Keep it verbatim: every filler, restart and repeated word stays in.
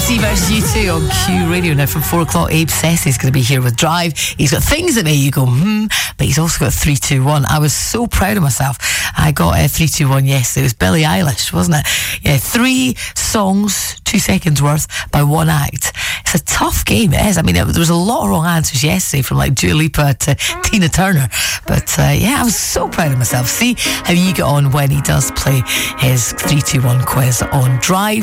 C versus U two on Q Radio. Now from four o'clock, Abe Sess is going to be here with Drive. He's got things that make you go hmm, but he's also got three two one. I was so proud of myself. I got uh, three two one yesterday. It was Billie Eilish, wasn't it? Yeah, three songs, two seconds worth by one act. It's a tough game, it is. I mean, there was a lot of wrong answers yesterday, from like Dua Lipa to Tina Turner. But uh, yeah, I was so proud of myself. See how you get on when he does play his three two one quiz on Drive.